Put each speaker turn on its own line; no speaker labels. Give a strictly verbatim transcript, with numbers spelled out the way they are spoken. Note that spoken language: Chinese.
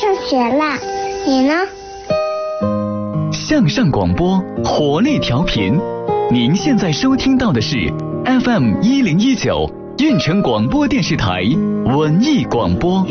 上学了，你呢？
向上广播，活力调频。您现在收听到的是 F M 一零一九运城广播电视台文艺广播。